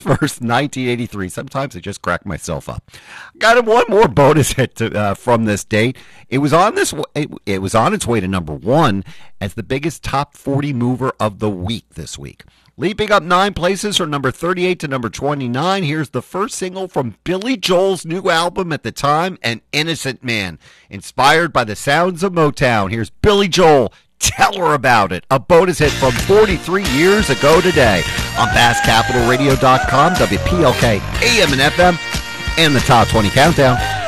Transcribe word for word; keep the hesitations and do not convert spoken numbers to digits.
first, nineteen eighty-three. Sometimes I just crack myself up. Got one more bonus hit to, uh, from this date. It was on this. It, it was on its way to number one as the biggest top forty mover of the week this week. Leaping up nine places from number thirty-eight to number twenty-nine, here's the first single from Billy Joel's new album at the time, An Innocent Man. Inspired by the sounds of Motown, here's Billy Joel, Tell Her About It, a bonus hit from forty-three years ago today on Bass Capital Radio dot com, W P L K, A M and F M, and the Top twenty Countdown.